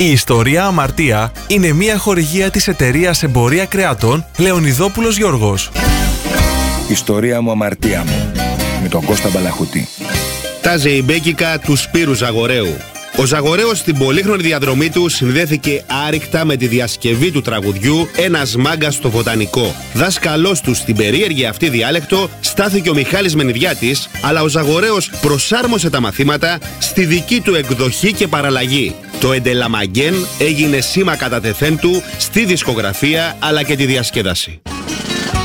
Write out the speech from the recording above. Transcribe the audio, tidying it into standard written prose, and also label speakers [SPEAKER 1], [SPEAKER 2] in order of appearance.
[SPEAKER 1] Η ιστορία Αμαρτία είναι μια χορηγία της εταιρείας Εμπορία Κρεατών Λεωνιδόπουλος Γιώργος.
[SPEAKER 2] Ιστορία μου, αμαρτία μου, με τον Κώστα Μπαλαχωτή.
[SPEAKER 3] Τα ζεϊμπέκικα του Σπύρου Ζαγοραίου. Ο Ζαγοραίος στην πολύχρονη διαδρομή του συνδέθηκε άρρηκτα με τη διασκευή του τραγουδιού «Ένας μάγκας στο βοτανικό». Δάσκαλός του στην περίεργη αυτή διάλεκτο στάθηκε ο Μιχάλης Μενιδιάτης, αλλά ο Ζαγοραίος προσάρμοσε τα μαθήματα στη δική του εκδοχή και παραλλαγή. Το «Εντελαμαγκέν» έγινε σήμα κατά τεθέν του στη δισκογραφία αλλά και τη διασκέδαση.